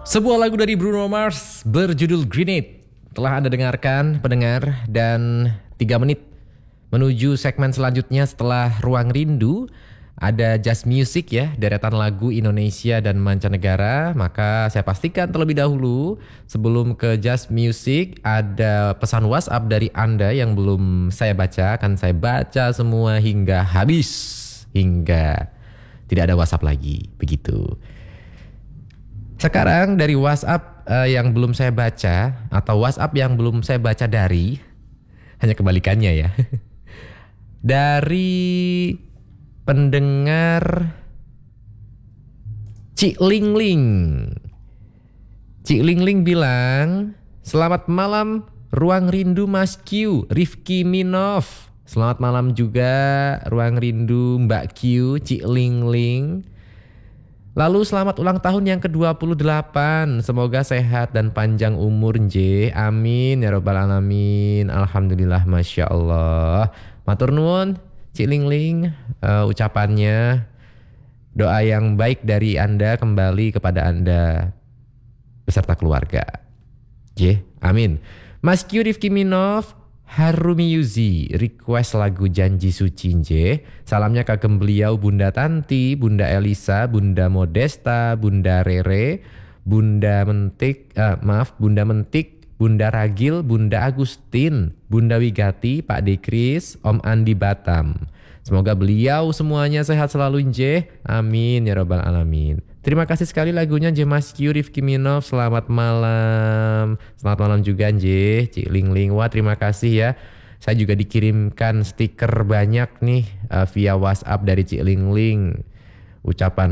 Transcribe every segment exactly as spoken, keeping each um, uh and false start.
Sebuah lagu dari Bruno Mars berjudul Grenade telah Anda dengarkan pendengar, dan tiga menit menuju segmen selanjutnya setelah Ruang Rindu ada Just Music ya, deretan lagu Indonesia dan mancanegara. Maka saya pastikan terlebih dahulu sebelum ke Just Music ada pesan WhatsApp dari Anda yang belum saya baca. Akan saya baca semua hingga habis, hingga tidak ada WhatsApp lagi, begitu. Sekarang dari WhatsApp uh, yang belum saya baca, atau WhatsApp yang belum saya baca dari, hanya kebalikannya ya. Dari pendengar Cik Ling Ling. Cik Ling Ling bilang, selamat malam Ruang Rindu Mas Q, Rifki Minov. Selamat malam juga Ruang Rindu Mbak Q, Cik Ling Ling. Lalu selamat ulang tahun yang ke dua puluh delapan. Semoga sehat dan panjang umur J. Amin ya robbal alamin. Alhamdulillah, Masya Allah. Matur nuwun Cik Ling Ling, uh, ucapannya. Doa yang baik dari Anda kembali kepada Anda beserta keluarga. J. Amin. Mas Q, Rifki Minov, Harumi Yuzi, request lagu Janji Suci J. Salamnya kagem beliau Bunda Tanti, Bunda Elisa, Bunda Modesta, Bunda Rere, Bunda Mentik, uh, maaf Bunda Mentik, Bunda Ragil, Bunda Agustin, Bunda Wigati, Pak Dekris, Om Andi Batam. Semoga beliau semuanya sehat selalu J. Amin ya robbal alamin. Terima kasih sekali lagunya J Mas Q, Rifki Minov. Selamat malam. Selamat malam juga J, Cik Ling Ling. Wah, terima kasih ya. Saya juga dikirimkan stiker banyak nih uh, via WhatsApp dari Cik Ling Ling. Ucapan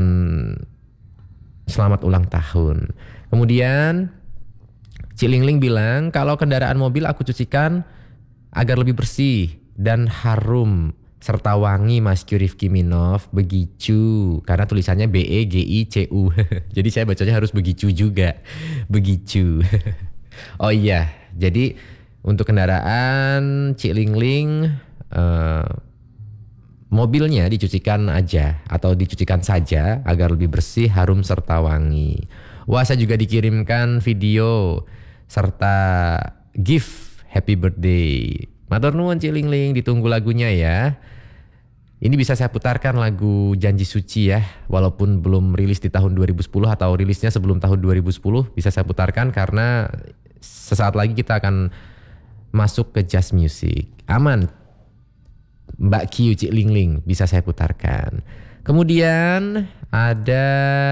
selamat ulang tahun. Kemudian Cik Ling Ling bilang, kalau kendaraan mobil aku cucikan agar lebih bersih dan harum serta wangi Mas Q, Rifki Minov, begitu. Karena tulisannya B E G I C U. Jadi saya bacanya harus begitu juga. Begitu. Oh iya, jadi untuk kendaraan Cik Ling Ling, uh, mobilnya dicucikan aja atau dicucikan saja agar lebih bersih, harum serta wangi. Wah, saya juga dikirimkan video serta gift happy birthday. Matur nuwun Cik Ling Ling, ditunggu lagunya ya. Ini bisa saya putarkan lagu Janji Suci ya, walaupun belum rilis di tahun dua ribu sepuluh atau rilisnya sebelum tahun dua ribu sepuluh, bisa saya putarkan karena sesaat lagi kita akan masuk ke Just Music. Aman, Mbak Q, Cik Ling Ling, bisa saya putarkan. Kemudian ada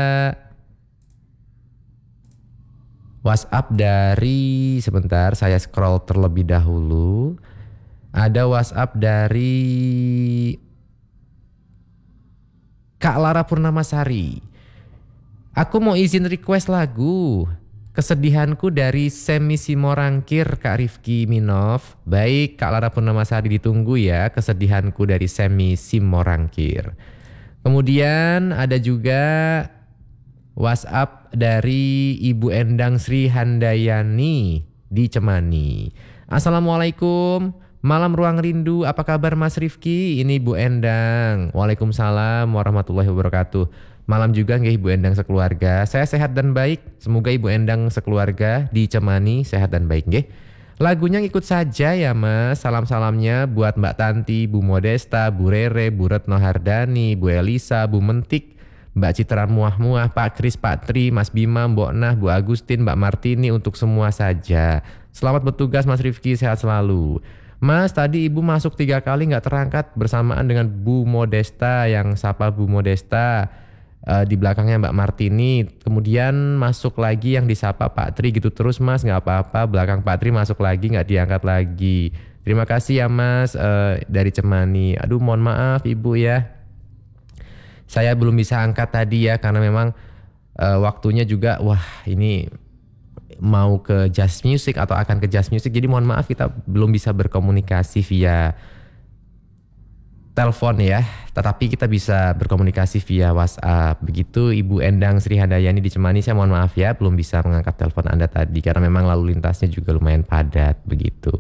WhatsApp dari, sebentar saya scroll terlebih dahulu. Ada WhatsApp dari Kak Lara Purnamasari. Aku mau izin request lagu Kesedihanku dari Semi Simorangkir, Kak Rifki Minov. Baik Kak Lara Purnamasari, ditunggu ya Kesedihanku dari Semi Simorangkir. Kemudian ada juga WhatsApp dari Ibu Endang Sri Handayani di Cemani. Assalamualaikum, malam Ruang Rindu, apa kabar Mas Rifki? Ini Ibu Endang. Waalaikumsalam warahmatullahi wabarakatuh. Malam juga nggih Ibu Endang sekeluarga. Saya sehat dan baik. Semoga Ibu Endang sekeluarga di Cemani sehat dan baik nggih. Lagunya ngikut saja ya Mas. Salam-salamnya buat Mbak Tanti, Bu Modesta, Bu Rere, Bu Retno Hardani, Bu Elisa, Bu Mentik, Mbak Citra Muah-Muah, Pak Kris, Pak Tri, Mas Bima, Mbok Nah, Bu Agustin, Mbak Martini, untuk semua saja. Selamat bertugas Mas Rifki, sehat selalu. Mas, tadi Ibu masuk tiga kali nggak terangkat bersamaan dengan Bu Modesta, yang sapa Bu Modesta, uh, di belakangnya Mbak Martini. Kemudian masuk lagi yang disapa Pak Tri, gitu terus Mas, nggak apa-apa. Belakang Pak Tri masuk lagi nggak diangkat lagi. Terima kasih ya Mas, uh, dari Cemani. Aduh, mohon maaf Ibu ya. Saya belum bisa angkat tadi ya karena memang uh, waktunya juga, wah ini mau ke Just Music atau akan ke Just Music, jadi mohon maaf kita belum bisa berkomunikasi via telepon ya, tetapi kita bisa berkomunikasi via WhatsApp. Begitu Ibu Endang Sri Handayani di Cemani, saya mohon maaf ya belum bisa mengangkat telepon Anda tadi karena memang lalu lintasnya juga lumayan padat begitu.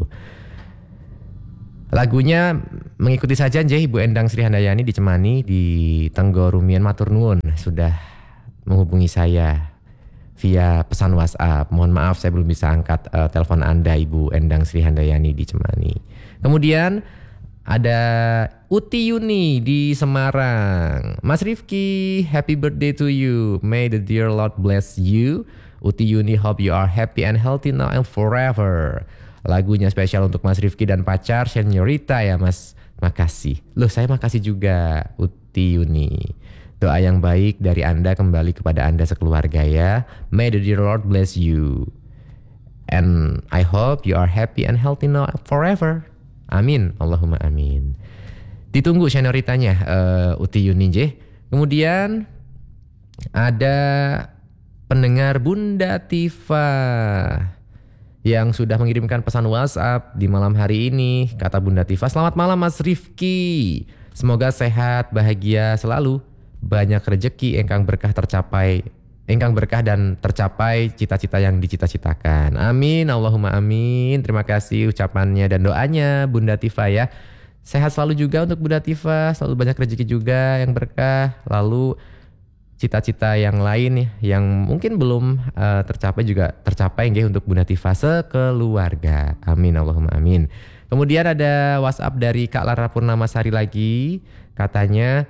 Lagunya mengikuti saja nggih Ibu Endang Sri Handayani di Cemani di Tenggorumian. Matur nuwun sudah menghubungi saya via pesan WhatsApp. Mohon maaf saya belum bisa angkat uh, telepon Anda Ibu Endang Sri Handayani di Cemani. Kemudian ada Uti Yuni di Semarang. Mas Rifki, happy birthday to you. May the dear Lord bless you. Uti Yuni, hope you are happy and healthy now and forever. Lagunya spesial untuk Mas Rifki dan pacar Senyorita ya Mas. Makasih. Loh saya makasih juga Uti Yuni. Doa yang baik dari Anda kembali kepada Anda sekeluarga ya. May the dear Lord bless you. And I hope you are happy and healthy now and forever. Amin. Allahumma amin. Ditunggu senioritanya uh, Uti Yuni J. Kemudian ada pendengar Bunda Tifa yang sudah mengirimkan pesan WhatsApp di malam hari ini. Kata Bunda Tifa, selamat malam Mas Rifki. Semoga sehat, bahagia selalu. Banyak rezeki, engkang berkah tercapai, engkang berkah dan tercapai cita-cita yang dicita-citakan. Amin, Allahumma amin. Terima kasih ucapannya dan doanya Bunda Tifa ya. Sehat selalu juga untuk Bunda Tifa, selalu banyak rezeki juga yang berkah. Lalu cita-cita yang lain yang mungkin belum uh, tercapai juga tercapai nggih untuk Bunda Tifa sekeluarga. Amin, Allahumma amin. Kemudian ada WhatsApp dari Kak Lara Purnamasari lagi. Katanya,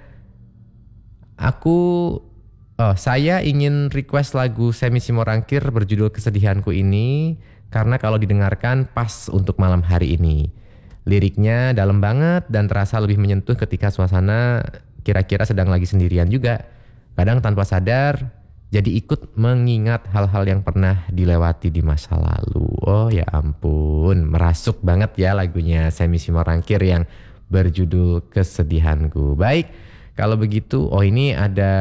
aku Oh, saya ingin request lagu Semi Simorangkir berjudul Kesedihanku ini karena kalau didengarkan pas untuk malam hari ini. Liriknya dalam banget dan terasa lebih menyentuh ketika suasana kira-kira sedang lagi sendirian juga. Kadang tanpa sadar jadi ikut mengingat hal-hal yang pernah dilewati di masa lalu. Oh ya ampun, merasuk banget ya lagunya Semi Simorangkir yang berjudul Kesedihanku. Baik, kalau begitu, oh ini ada...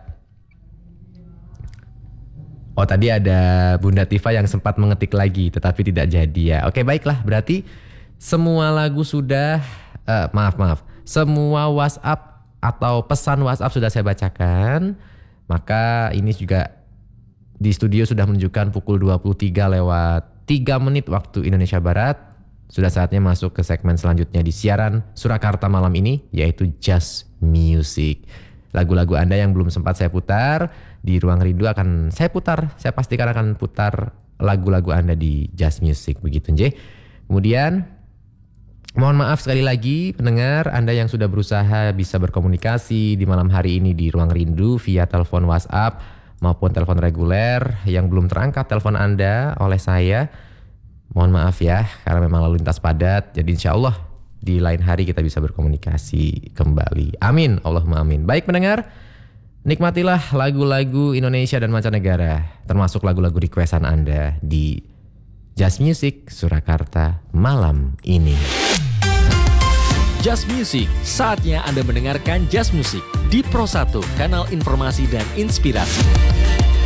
Oh tadi ada Bunda Tifa yang sempat mengetik lagi tetapi tidak jadi ya. Oke baiklah, berarti semua lagu sudah uh, maaf maaf semua WhatsApp atau pesan WhatsApp sudah saya bacakan. Maka ini juga di studio sudah menunjukkan pukul dua puluh tiga lewat tiga menit waktu Indonesia Barat. Sudah saatnya masuk ke segmen selanjutnya di siaran Surakarta malam ini, yaitu Just Music. Lagu-lagu Anda yang belum sempat saya putar di Ruang Rindu akan saya putar. Saya pastikan akan putar lagu-lagu Anda di Just Music. Begitu Nje. Kemudian mohon maaf sekali lagi pendengar Anda yang sudah berusaha bisa berkomunikasi di malam hari ini di Ruang Rindu via telepon WhatsApp maupun telepon reguler yang belum terangkat telepon Anda oleh saya. Mohon maaf ya karena memang lalu lintas padat. Jadi insya Allah di lain hari kita bisa berkomunikasi kembali. Amin, Allahumma amin. Baik pendengar, nikmatilah lagu-lagu Indonesia dan mancanegara, termasuk lagu-lagu requestan Anda di Just Music Surakarta malam ini. Just Music, saatnya Anda mendengarkan Just Music di Pro satu, kanal informasi dan inspirasi.